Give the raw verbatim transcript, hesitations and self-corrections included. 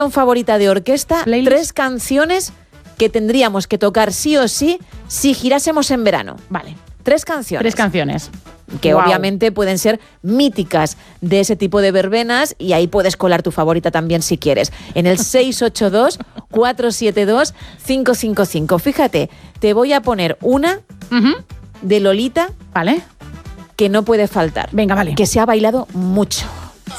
favorita de orquesta, Playlist. tres canciones que tendríamos que tocar sí o sí si girásemos en verano. Vale. Tres canciones. Tres canciones. Que Wow. obviamente pueden ser míticas de ese tipo de verbenas y ahí puedes colar tu favorita también si quieres. En el seis ocho dos, cuatro siete dos, cinco cinco cinco. Fíjate, te voy a poner una Uh-huh. de Lolita Vale. que no puede faltar. Venga, vale. Que se ha bailado mucho.